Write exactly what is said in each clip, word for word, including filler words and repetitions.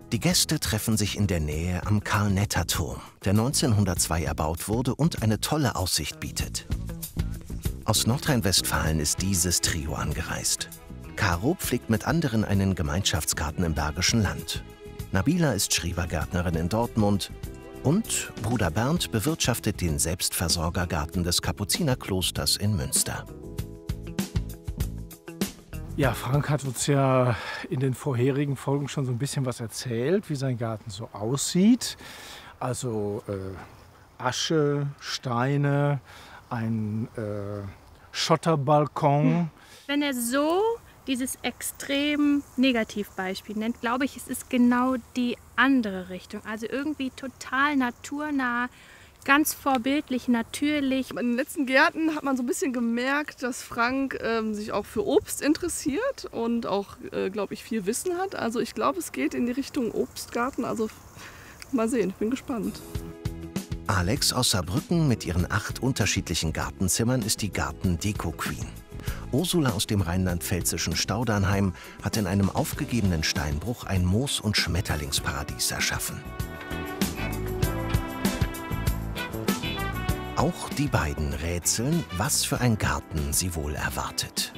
Die Gäste treffen sich in der Nähe am Karl-Netter-Turm, der neunzehnhundertzwei erbaut wurde und eine tolle Aussicht bietet. Aus Nordrhein-Westfalen ist dieses Trio angereist. Caro pflegt mit anderen einen Gemeinschaftsgarten im Bergischen Land. Nabila ist Schrebergärtnerin in Dortmund. Und Bruder Bernd bewirtschaftet den Selbstversorgergarten des Kapuzinerklosters in Münster. Ja, Frank hat uns ja in den vorherigen Folgen schon so ein bisschen was erzählt, wie sein Garten so aussieht. Also äh, Asche, Steine, ein äh, Schotterbalkon. Wenn er so dieses extrem Negativbeispiel nennt, glaube ich, es ist genau die andere Richtung. Also irgendwie total naturnah, ganz vorbildlich, natürlich. In den letzten Gärten hat man so ein bisschen gemerkt, dass Frank ähm, sich auch für Obst interessiert und auch, äh, glaube ich, viel Wissen hat. Also ich glaube, es geht in die Richtung Obstgarten. Also mal sehen, ich bin gespannt. Alex aus Saarbrücken mit ihren acht unterschiedlichen Gartenzimmern ist die Garten-Deko-Queen. Ursula aus dem rheinland-pfälzischen Staudernheim hat in einem aufgegebenen Steinbruch ein Moos- und Schmetterlingsparadies erschaffen. Auch die beiden rätseln, was für ein Garten sie wohl erwartet.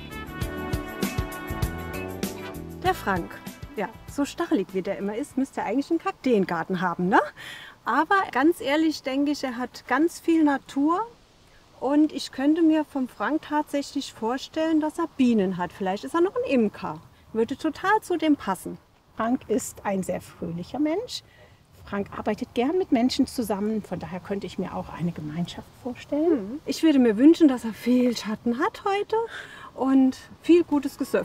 Der Frank, ja, so stachelig wie der immer ist, müsste er eigentlich einen Kakteengarten haben, ne? Aber ganz ehrlich denke ich, er hat ganz viel Natur. Und ich könnte mir vom Frank tatsächlich vorstellen, dass er Bienen hat. Vielleicht ist er noch ein Imker. Würde total zu dem passen. Frank ist ein sehr fröhlicher Mensch. Frank arbeitet gern mit Menschen zusammen. Von daher könnte ich mir auch eine Gemeinschaft vorstellen. Ich würde mir wünschen, dass er viel Schatten hat heute und viel gutes Gesöff.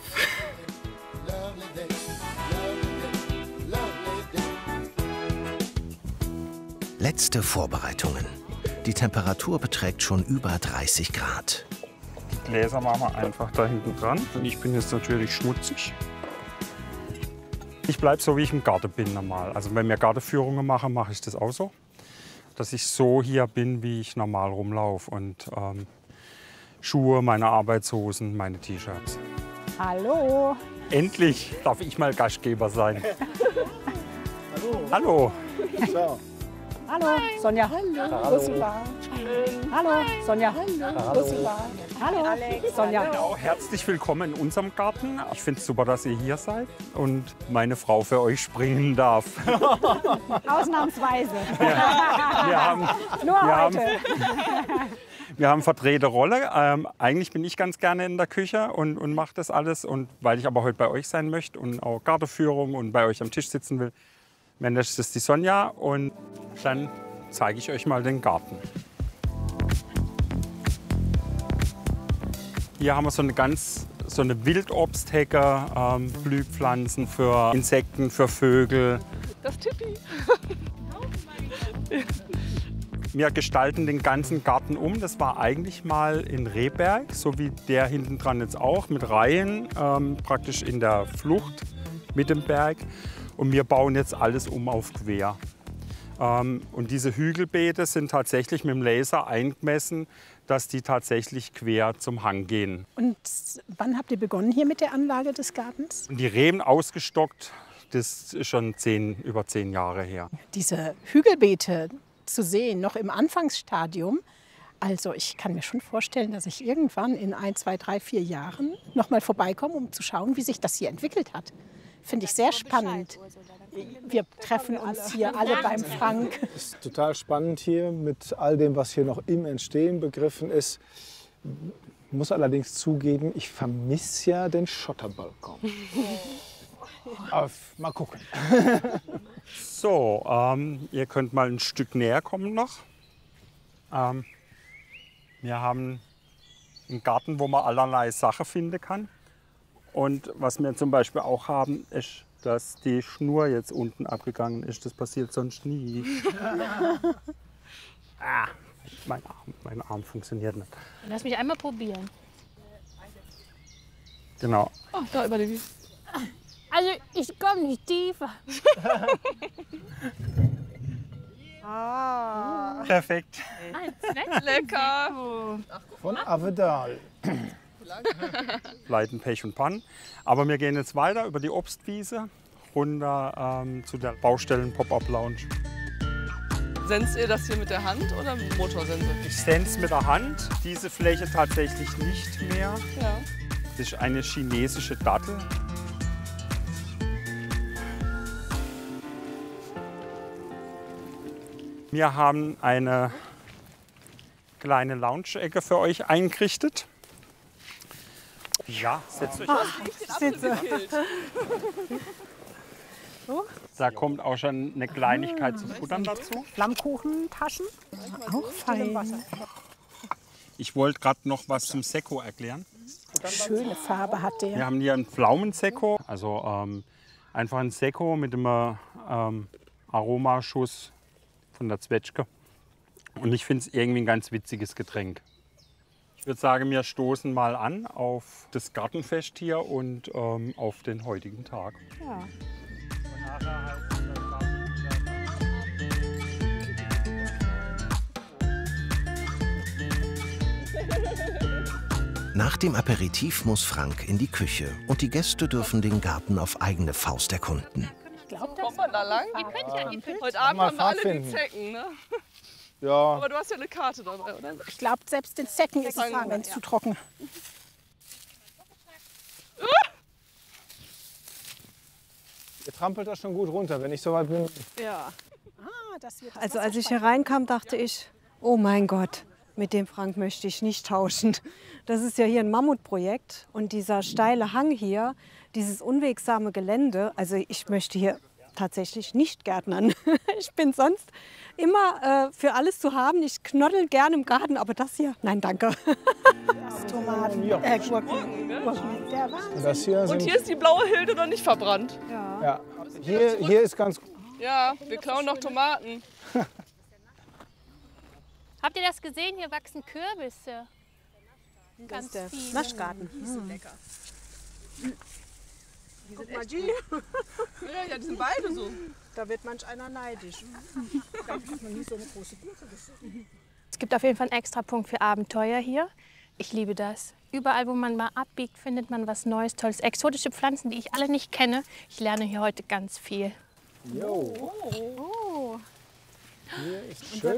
Letzte Vorbereitungen. Die Temperatur beträgt schon über dreißig Grad. Die Gläser machen wir einfach da hinten dran. Und ich bin jetzt natürlich schmutzig. Ich bleibe so, wie ich im Garten bin normal. Also wenn wir Gartenführungen machen, mache ich das auch so. Dass ich so hier bin, wie ich normal rumlaufe. Und ähm, Schuhe, meine Arbeitshosen, meine T-Shirts. Hallo. Endlich darf ich mal Gastgeber sein. Hallo. Hallo. So. Hallo, Sonja. Hallo. Ursula. Hallo, Sonja. Hallo. Ursula. Hallo, Alex. Sonja. Genau, herzlich willkommen in unserem Garten. Ich finde es super, dass ihr hier seid und meine Frau für euch springen darf. Ausnahmsweise. Ja, wir haben, Nur wir heute. Haben, wir haben verdrehte Rolle. Ähm, eigentlich bin ich ganz gerne in der Küche und, und mache das alles. Und weil ich aber heute bei euch sein möchte und auch Gartenführung und bei euch am Tisch sitzen will, managt das die Sonja und dann zeige ich euch mal den Garten. Hier haben wir so eine ganz so eine Wildobsthecke, ähm, Blühpflanzen für Insekten, für Vögel. Das Tippi. Wir gestalten den ganzen Garten um. Das war eigentlich mal in Rehberg, so wie der hinten dran jetzt auch, mit Reihen, ähm, praktisch in der Flucht mit dem Berg. Und wir bauen jetzt alles um auf quer. Ähm, und diese Hügelbeete sind tatsächlich mit dem Laser eingemessen, dass die tatsächlich quer zum Hang gehen. Und wann habt ihr begonnen hier mit der Anlage des Gartens? Und die Reben ausgestockt, das ist schon zehn, über zehn Jahre her. Diese Hügelbeete zu sehen, noch im Anfangsstadium. Also ich kann mir schon vorstellen, dass ich irgendwann in ein, zwei, drei, vier Jahren noch mal vorbeikomme, um zu schauen, wie sich das hier entwickelt hat. Finde ich sehr spannend. Wir treffen uns hier alle beim Frank. Es ist total spannend hier mit all dem, was hier noch im Entstehen begriffen ist. Ich muss allerdings zugeben, ich vermisse ja den Schotterbalkon. Aber mal gucken. So, ähm, ihr könnt mal ein Stück näher kommen noch. Ähm, wir haben einen Garten, wo man allerlei Sachen finden kann. Und was wir zum Beispiel auch haben, ist, dass die Schnur jetzt unten abgegangen ist. Das passiert sonst nie. ah, mein, Arm, mein Arm funktioniert nicht. Lass mich einmal probieren. Genau. Oh, da über die. Also ich komme nicht tiefer. Ah. Perfekt. Lecker. Von Avedal. Leiden, Pech und Pannen. Aber wir gehen jetzt weiter über die Obstwiese, runter ähm, zu der Baustellen-Pop-Up-Lounge. Senzt ihr das hier mit der Hand oder mit Motorsense? Ich sense mit der Hand, diese Fläche tatsächlich nicht mehr. Ja. Das ist eine chinesische Dattel. Wir haben eine kleine Lounge-Ecke für euch eingerichtet. Ja, setzt euch an. Sitze. Da kommt auch schon eine Kleinigkeit zum Futtern dazu. Flammkuchentaschen. Auch fein. Ich wollte gerade noch was zum Sekko erklären. Schöne Farbe hat der. Wir haben hier einen Pflaumensekko, also ähm, einfach ein Sekko mit einem ähm, Aromaschuss von der Zwetschge. Und ich finde es irgendwie ein ganz witziges Getränk. Ich würde sagen, wir stoßen mal an auf das Gartenfest hier und ähm, auf den heutigen Tag. Ja. Nach dem Aperitif muss Frank in die Küche und die Gäste dürfen den Garten auf eigene Faust erkunden. Ich glaube, Kommt man da lang? Ihr könnt ja, ihr könnt Heute Abend mal haben wir alle Fahrt die finden. Zecken, ne? Ja, Aber du hast ja eine Karte dabei, oder? ich glaub, selbst den Zecken ist es, Zecken, wenn es ja. zu trocken. ihr trampelt das schon gut runter, wenn ich so weit bin. Ja. Ah, das wird das Also als ich Wasserspeicher. hier reinkam, dachte ich, oh mein Gott, mit dem Frank möchte ich nicht tauschen. Das ist ja hier ein Mammutprojekt und dieser steile Hang hier, dieses unwegsame Gelände, also ich möchte hier tatsächlich nicht gärtnern. Ich bin sonst immer äh, für alles zu haben. Ich knoddel gerne im Garten, aber das hier, nein, danke. Tomaten, Ja. äh, Gurken. Gurken. Der Wahnsinn. Und das hier Und sind, hier ist die blaue Hilde noch nicht verbrannt. ja, hier, hier ist ganz gut. Ja, wir klauen noch Tomaten. Habt ihr das gesehen? Hier wachsen Kürbisse. Ganz Der viele. Naschgarten. Guck mal, die. Ja, ja, die sind beide so. Da wird manch einer neidisch. Es gibt auf jeden Fall einen Extrapunkt für Abenteuer hier. Ich liebe das. Überall, wo man mal abbiegt, findet man was Neues, Tolles. Exotische Pflanzen, die ich alle nicht kenne. Ich lerne hier heute ganz viel. Jo, Oh, hier ist schön.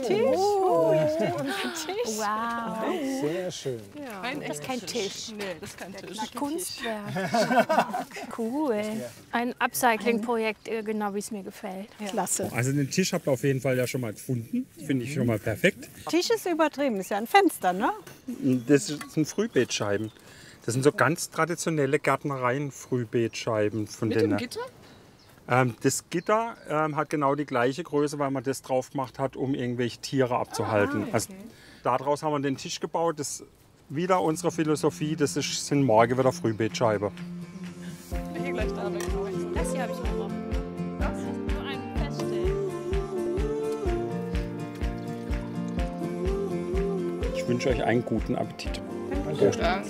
wow. Sehr schön. Kein Das ist kein Tisch. Nee, das ist kein Tisch. Kunstwerk. Cool. Ein Upcycling-Projekt, äh, genau wie es mir gefällt. Klasse. Also den Tisch habt ihr auf jeden Fall ja schon mal gefunden. Finde ich schon mal perfekt. Tisch ist übertrieben, ist ja ein Fenster, ne? Das sind Frühbeetscheiben. Das sind so ganz traditionelle Gärtnereien-Frühbeetscheiben. Von Mit denen. dem Gitter? Ähm, das Gitter ähm, hat genau die gleiche Größe, weil man das drauf gemacht hat, um irgendwelche Tiere abzuhalten. Ah, Also, daraus haben wir den Tisch gebaut. Das ist wieder unsere Philosophie. Das ist, sind morgen wieder Frühbeetscheibe. Hier gleich da weg. Das hier habe ich gebrochen. Das ist nur ein Feststellen. Ich wünsche euch einen guten Appetit. Danke.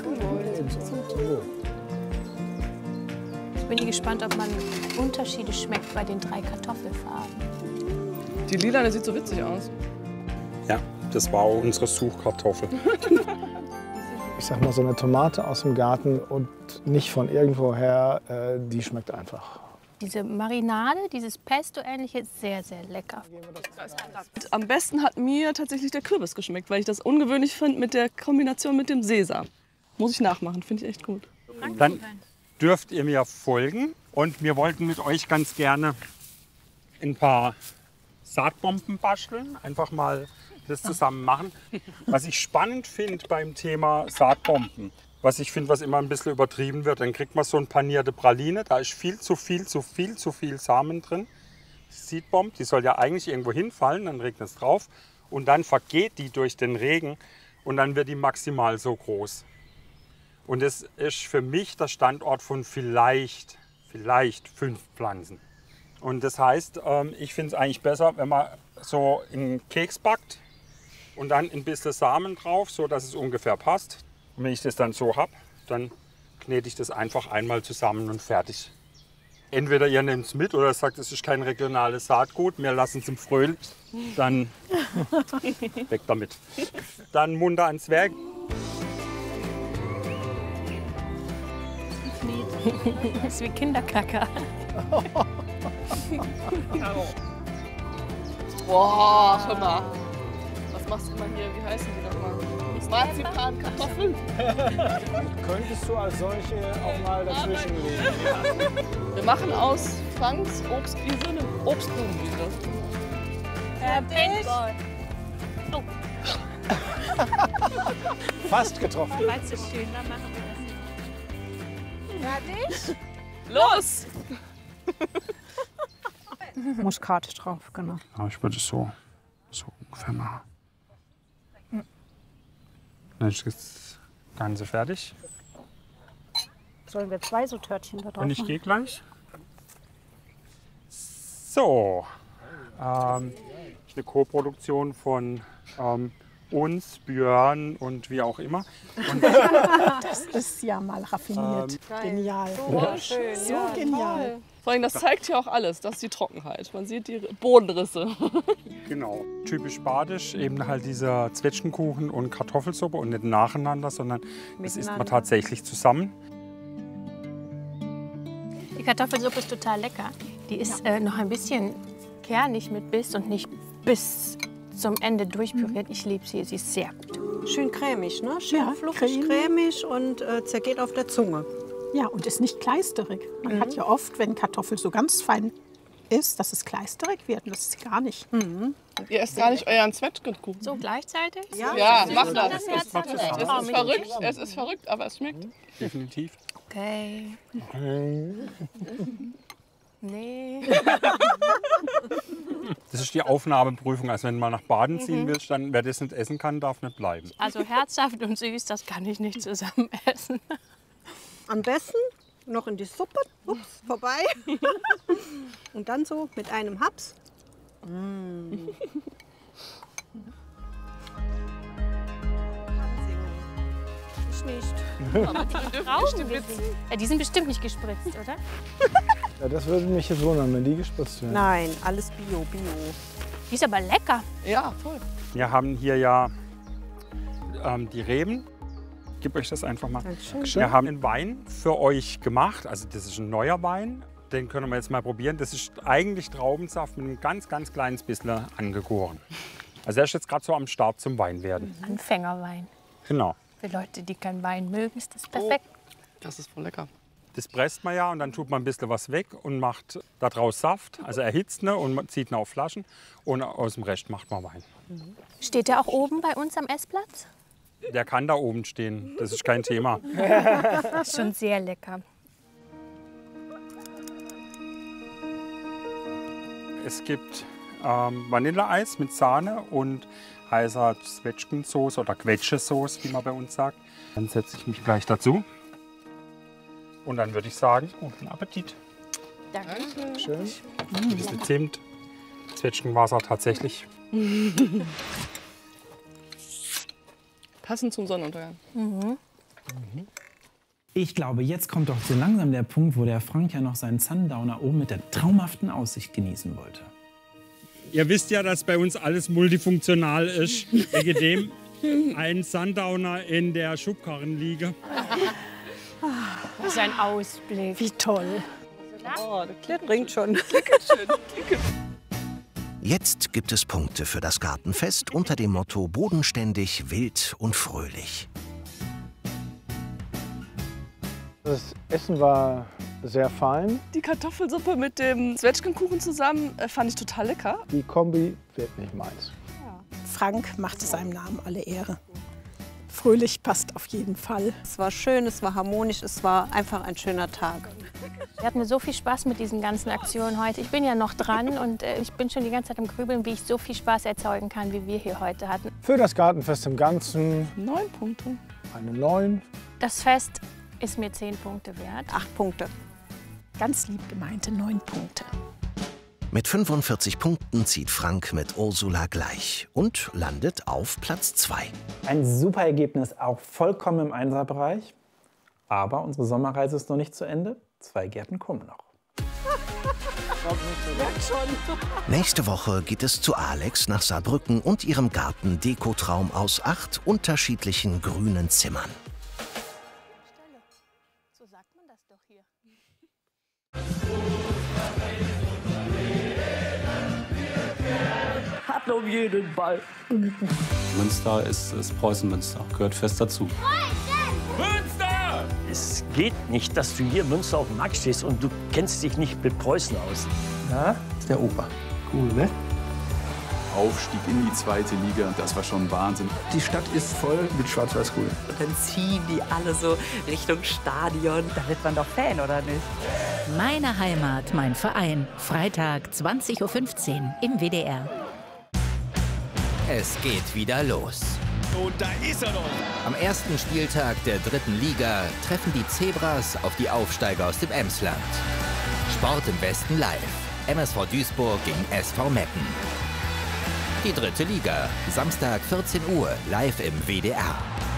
Ich bin gespannt, ob man Unterschiede schmeckt bei den drei Kartoffelfarben. Die Lila sieht so witzig aus. Ja, das war auch unsere Suchkartoffel. Ich sag mal, so eine Tomate aus dem Garten und nicht von irgendwoher, äh, die schmeckt einfach. Diese Marinade, dieses Pesto-ähnliche, ist sehr, sehr lecker. Am besten hat mir tatsächlich der Kürbis geschmeckt, weil ich das ungewöhnlich finde mit der Kombination mit dem Sesam. Muss ich nachmachen, finde ich echt gut. Dann dürft ihr mir folgen und wir wollten mit euch ganz gerne ein paar Saatbomben basteln, einfach mal das zusammen machen. Was ich spannend finde beim Thema Saatbomben, was ich finde, was immer ein bisschen übertrieben wird, dann kriegt man so eine panierte Praline, da ist viel zu viel, zu viel, zu viel Samen drin. Die Seedbomb, die soll ja eigentlich irgendwo hinfallen, dann regnet es drauf und dann vergeht die durch den Regen und dann wird die maximal so groß. Und es ist für mich der Standort von vielleicht, vielleicht fünf Pflanzen. Und das heißt, ich finde es eigentlich besser, wenn man so einen Keks backt und dann ein bisschen Samen drauf, so dass es ungefähr passt. Und wenn ich das dann so habe, dann knete ich das einfach einmal zusammen und fertig. Entweder ihr nehmt es mit oder sagt, es ist kein regionales Saatgut, wir lassen es im Fröhl, dann weg damit. Dann munter ans Werk. Das ist wie Kinderkacker. Boah, schon mal. Was machst du immer hier? Wie heißen die nochmal? Marzipan-Kartoffeln. Könntest du als solche auch mal dazwischen legen? Wir machen aus Franks Obstwiese eine Obstblumenwiese. Fertig. Oh. Fast getroffen. Weil es so schön war, machen wir das. Fertig? Los! Muskat drauf, genau. Ja, ich würde es so, so ungefähr machen. Dann ist das Ganze fertig. Sollen wir zwei so Törtchen da drauf Und ich machen? gehe gleich. So. Ähm, eine Co-Produktion von ähm, uns, Björn und wie auch immer. Und, Das ist ja mal raffiniert. Genial. Voll schön. So genial. Vor allem, das zeigt ja auch alles. Das ist die Trockenheit. Man sieht die Bodenrisse. genau. Typisch badisch, eben halt dieser Zwetschgenkuchen und Kartoffelsuppe und nicht nacheinander, sondern das isst man tatsächlich zusammen. Die Kartoffelsuppe ist total lecker. Die ist äh, noch ein bisschen kernig mit Biss und nicht bis zum Ende durchpüriert. Ich liebe sie, sie ist sehr gut. Schön cremig, ne? Schön Ja, fluffig, cremig. cremig und äh, zergeht auf der Zunge. Ja, und ist nicht kleisterig. Man Mhm. hat ja oft, wenn Kartoffel so ganz fein ist, dass es kleisterig wird. Und das ist gar nicht. Mhm. Ihr esst gar nicht euren Zwetschgenkuchen. So gleichzeitig? Ja, Ja, Süß mach und das. das Es Herz ist, hat das recht. auch. es Trau ist mich verrückt, nicht. es ist verrückt, aber es schmeckt. Definitiv. Okay. Nee. Das ist die Aufnahmeprüfung. Also wenn du mal nach Baden ziehen willst, dann wer das nicht essen kann, darf nicht bleiben. Also herzhaft und süß, das kann ich nicht zusammen essen. Am besten noch in die Suppe. Ups, vorbei. Und dann so mit einem Haps. Mm. Ich nicht. Trauben ja, die sind bestimmt nicht gespritzt, oder? Ja, das würde mich jetzt wundern, wenn die gespritzt werden. Nein, alles Bio, Bio. Die ist aber lecker. Ja, voll. Wir haben hier ja ähm, die Reben. Ich gebe euch das einfach mal. Dankeschön. Wir haben einen Wein für euch gemacht. Also das ist ein neuer Wein. Den können wir jetzt mal probieren. Das ist eigentlich Traubensaft mit einem ganz, ganz kleines bisschen angegoren. Also er ist jetzt gerade so am Start zum Wein werden. Anfängerwein. Genau. Für Leute, die keinen Wein mögen, ist das perfekt. Das ist voll lecker. Das presst man ja und dann tut man ein bisschen was weg und macht daraus Saft. Also erhitzt ne und man zieht ihn auf Flaschen und aus dem Rest macht man Wein. Steht der auch oben bei uns am Essplatz? Der kann da oben stehen, das ist kein Thema. Ist schon sehr lecker. Es gibt ähm, Vanilleeis mit Sahne und heißer Zwetschgensoße oder Quetschesoße, wie man bei uns sagt. Dann setze ich mich gleich dazu. Und dann würde ich sagen, guten Appetit. Danke. Schön. Ein bisschen Zimt, Zwetschgenwasser tatsächlich. Passend zum Sonnenuntergang. Ich glaube, jetzt kommt doch so langsam der Punkt, wo der Frank ja noch seinen Sundowner oben mit der traumhaften Aussicht genießen wollte. Ihr wisst ja, dass bei uns alles multifunktional ist. Wegen dem ein Sundowner in der Schubkarrenliege. Das ist ein Ausblick. Wie toll. Oh, der Bringt schon. Jetzt gibt es Punkte für das Gartenfest unter dem Motto bodenständig, wild und fröhlich. Das Essen war sehr fein. Die Kartoffelsuppe mit dem Zwetschgenkuchen zusammen äh, fand ich total lecker. Die Kombi wird nicht meins. Frank machte seinem Namen alle Ehre. Fröhlich passt auf jeden Fall. Es war schön, es war harmonisch, es war einfach ein schöner Tag. Wir hatten so viel Spaß mit diesen ganzen Aktionen heute. Ich bin ja noch dran und äh, ich bin schon die ganze Zeit am Grübeln, wie ich so viel Spaß erzeugen kann, wie wir hier heute hatten. Für das Gartenfest im Ganzen Neun Punkte. eine neun. Das Fest ist mir zehn Punkte wert. Acht Punkte. Ganz lieb gemeinte neun Punkte. Mit fünfundvierzig Punkten zieht Frank mit Ursula gleich und landet auf Platz zwei. Ein super Ergebnis, auch vollkommen im Einserbereich. Aber unsere Sommerreise ist noch nicht zu Ende. Zwei Gärten kommen noch. Nächste Woche geht es zu Alex nach Saarbrücken und ihrem Garten-Dekotraum aus acht unterschiedlichen grünen Zimmern. So sagt man das doch hier. warten um jeden Ball. Münster ist, ist Preußen-Münster, gehört fest dazu. Münster! Es geht nicht, dass du hier Münster auf dem Markt stehst und du kennst dich nicht mit Preußen aus. Na, ist der Opa. Cool, ne? Aufstieg in die zweite Liga, das war schon Wahnsinn. Die Stadt ist voll mit Schwarz-Weiß-Grün. Und dann ziehen die alle so Richtung Stadion. Da wird man doch Fan, oder nicht? Meine Heimat, mein Verein. Freitag, zwanzig Uhr fünfzehn im W D R. Es geht wieder los. Und da ist er noch. Am ersten Spieltag der dritten Liga treffen die Zebras auf die Aufsteiger aus dem Emsland. Sport im Westen live. M S V Duisburg gegen S V Meppen. Die dritte Liga, Samstag vierzehn Uhr, live im W D R.